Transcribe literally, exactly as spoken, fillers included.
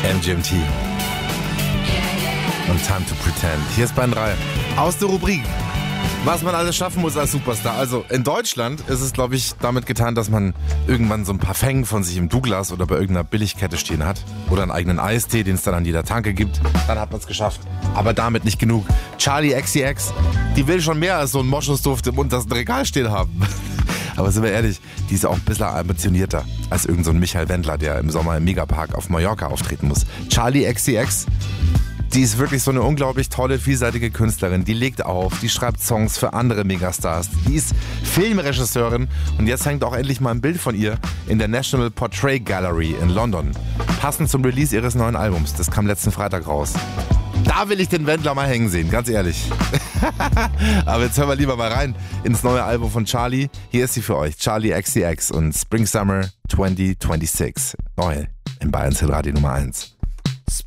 M G M T. Und Time to Pretend. Hier ist Bayern drei. Aus der Rubrik, was man alles schaffen muss als Superstar. Also in Deutschland ist es, glaube ich, damit getan, dass man irgendwann so ein paar Fängen von sich im Douglas oder bei irgendeiner Billigkette stehen hat. Oder einen eigenen Eistee, den es dann an jeder Tanke gibt. Dann hat man es geschafft. Aber damit nicht genug. Charli X C X, die will schon mehr als so ein Moschusduft im untersten Regal stehen haben. Aber sind wir ehrlich, die ist auch ein bisschen ambitionierter als irgend so ein Michael Wendler, der im Sommer im Megapark auf Mallorca auftreten muss. Charli X C X, die ist wirklich so eine unglaublich tolle, vielseitige Künstlerin. Die legt auf, die schreibt Songs für andere Megastars. Die ist Filmregisseurin und jetzt hängt auch endlich mal ein Bild von ihr in der National Portrait Gallery in London. Passend zum Release ihres neuen Albums. Das kam letzten Freitag raus. Da will ich den Wendler mal hängen sehen, ganz ehrlich. Aber jetzt hören wir lieber mal rein ins neue Album von Charli. Hier ist sie für euch, Charli X C X und Spring Summer zwanzig sechsundzwanzig. Neu in Bayerns Hitradio Nummer eins.